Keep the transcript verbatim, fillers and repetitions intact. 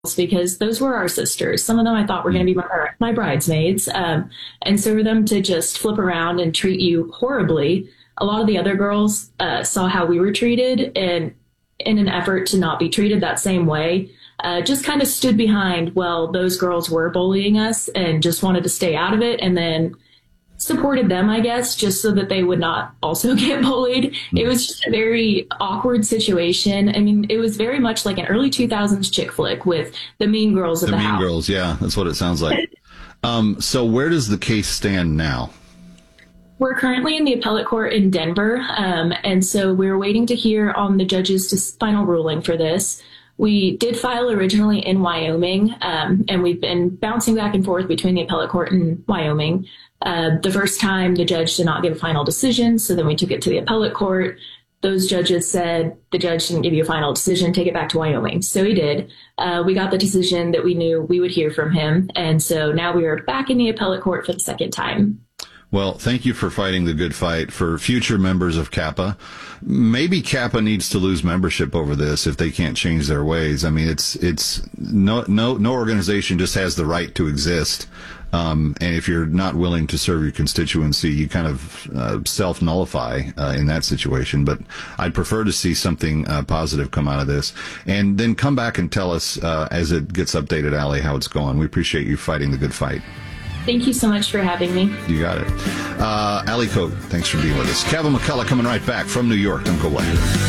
because those were our sisters. Some of them I thought were going to be my, my bridesmaids. Um, and so for them to just flip around and treat you horribly, a lot of the other girls uh, saw how we were treated, and in an effort to not be treated that same way, uh, just kind of stood behind, well, those girls were bullying us and just wanted to stay out of it, and then supported them, I guess, just so that they would not also get bullied. It was just a very awkward situation. I mean, it was very much like an early two thousands chick flick with the mean girls of the, the mean house. girls, yeah, that's what it sounds like. um, so where does the case stand now? We're currently in the appellate court in Denver, um, and so we're waiting to hear on the judge's final ruling for this. We did file originally in Wyoming, um, and we've been bouncing back and forth between the appellate court and Wyoming. Uh, the first time, the judge did not give a final decision, so then we took it to the appellate court. Those judges said, the judge didn't give you a final decision, take it back to Wyoming. So he did. Uh, we got the decision that we knew we would hear from him, and so now we are back in the appellate court for the second time. Well, thank you for fighting the good fight for future members of Kappa. Maybe Kappa needs to lose membership over this if they can't change their ways. I mean, it's it's no no no organization just has the right to exist. Um, and if you're not willing to serve your constituency, you kind of uh, self-nullify uh, in that situation. But I'd prefer to see something uh, positive come out of this. And then come back and tell us uh, as it gets updated, Allie, how it's going. We appreciate you fighting the good fight. Thank you so much for having me. You got it. Uh, Allie Coate, thanks for being with us. Kevin McCullough coming right back from New York. Don't go away.